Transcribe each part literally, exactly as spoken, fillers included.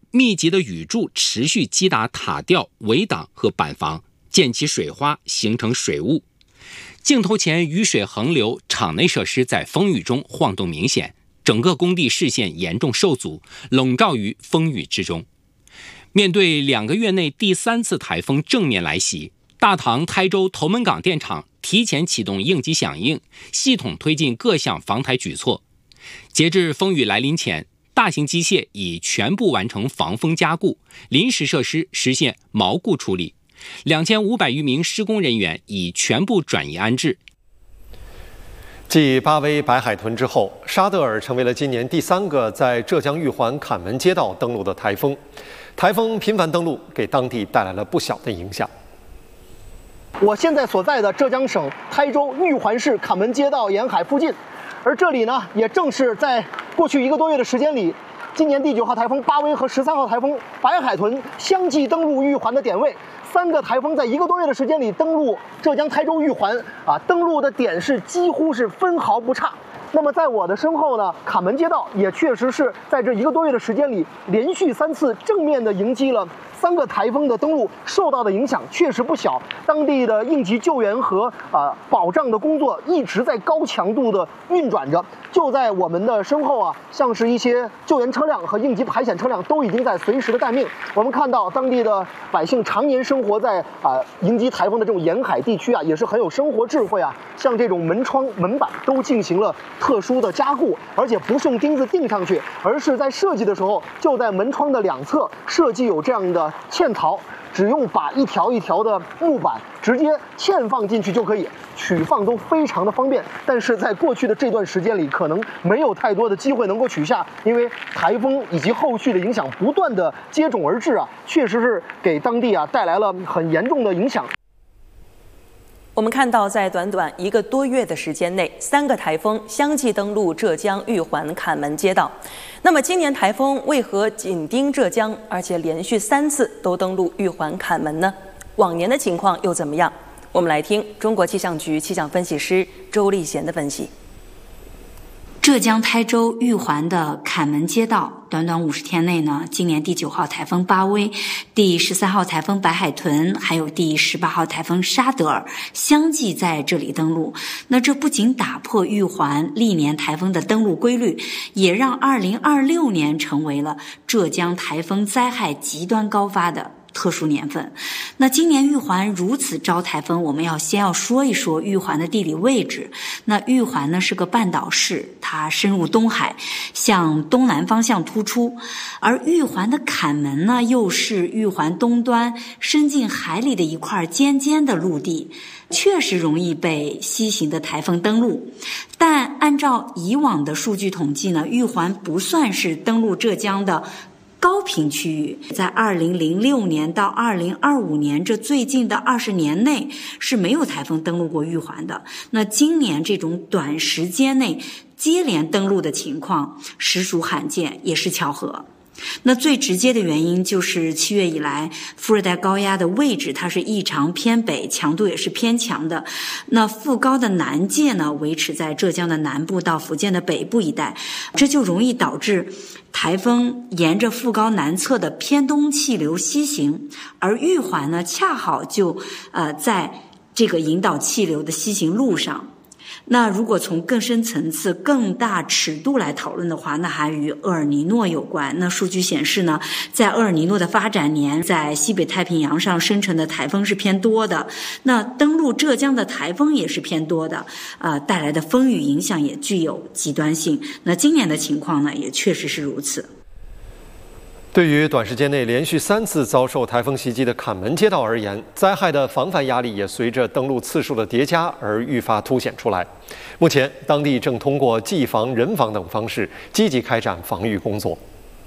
密集的雨柱持续击打塔吊、围挡和板房，溅起水花，形成水雾。镜头前雨水横流，场内设施在风雨中晃动明显，整个工地视线严重受阻，笼罩于风雨之中。面对两个月内第三次台风正面来袭，大唐台州头门港电厂提前启动应急响应，系统推进各项防台举措。截至风雨来临前，大型机械已全部完成防风加固，临时设施实现锚固处理，两千五百余名施工人员已全部转移安置。 继巴威、白海豚之后，沙德尔成为了今年第三个在浙江玉环坎门街道登陆的台风。台风频繁登陆，给当地带来了不小的影响。 我现在所在的浙江省台州玉环市坎门街道沿海附近，而这里呢，也正是在过去一个多月的时间里，今年第九号台风巴威和十三号台风白海豚相继登陆玉环的点位。三个台风在一个多月的时间里登陆浙江台州玉环啊，登陆的点是几乎是分毫不差。那么在我的身后呢，坎门街道也确实是在这一个多月的时间里，连续三次正面的迎击了三个台风的登陆，受到的影响确实不小。当地的应急救援和啊、呃、保障的工作一直在高强度的运转着。就在我们的身后啊，像是一些救援车辆和应急排险车辆都已经在随时的待命。我们看到当地的百姓常年生活在啊、呃、迎击台风的这种沿海地区啊，也是很有生活智慧啊。像这种门窗、门板都进行了特殊的加固，而且不是用钉子钉上去，而是在设计的时候就在门窗的两侧设计有这样的嵌槽，只用把一条一条的木板直接嵌放进去就可以，取放都非常的方便。但是在过去的这段时间里，可能没有太多的机会能够取下，因为台风以及后续的影响不断的接踵而至啊，确实是给当地啊带来了很严重的影响。 我们看到，在短短一个多月的时间内，三个台风相继登陆浙江玉环坎门街道。那么，今年台风为何紧盯浙江，而且连续三次都登陆玉环坎门呢？往年的情况又怎么样？我们来听中国气象局气象分析师周立贤的分析。 浙江台州玉环的坎门街道，短短五十天内呢，今年第九号台风巴威、第十三号台风白海豚，还有第十八号台风沙德尔相继在这里登陆。那这不仅打破玉环历年台风的登陆规律，也让二零二六年成为了浙江台风灾害极端高发的特殊年份。那今年玉环如此招台风，我们要先要说一说玉环的地理位置。那玉环呢是个半岛市，它深入东海，向东南方向突出，而玉环的坎门呢又是玉环东端伸进海里的一块尖尖的陆地，确实容易被西行的台风登陆。但按照以往的数据统计呢，玉环不算是登陆浙江的高频区域，在二零零六年到二零二五年这最近的二十年内是没有台风登陆过玉环的。那今年这种短时间内接连登陆的情况实属罕见，也是巧合。那最直接的原因就是七月以来副热带高压的位置它是异常偏北，强度也是偏强的。那副高的南界呢维持在浙江的南部到福建的北部一带，这就容易导致台风沿着副高南侧的偏东气流西行，而玉环呢恰好就呃在这个引导气流的西行路上。那如果从更深层次、更大尺度来讨论的话，那还与厄尔尼诺有关。那数据显示呢，在厄尔尼诺的发展年，在西北太平洋上生成的台风是偏多的，那登陆浙江的台风也是偏多的，呃，带来的风雨影响也具有极端性。那今年的情况呢，也确实是如此。 对于短时间内连续三次遭受台风袭击的坎门街道而言，灾害的防范压力也随着登陆次数的叠加而愈发凸显出来。目前，当地正通过技防、人防等方式积极开展防御工作。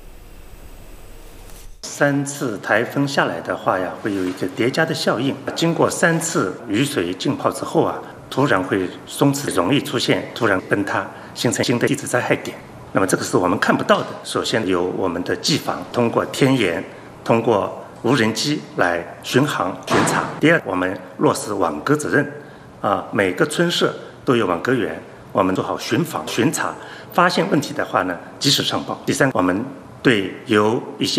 三次台风下来的话呀，会有一个叠加的效应。经过三次雨水浸泡之后啊，突然会松弛，容易出现突然崩塌，形成新的地质灾害点。那么这个是我们看不到的。首先由我们的技防，通过天眼，通过无人机来巡航巡查。第二，我们落实网格责任，啊，每个村社都有网格员，我们做好巡防巡查，发现问题的话呢，及时上报。第三，我们对有一些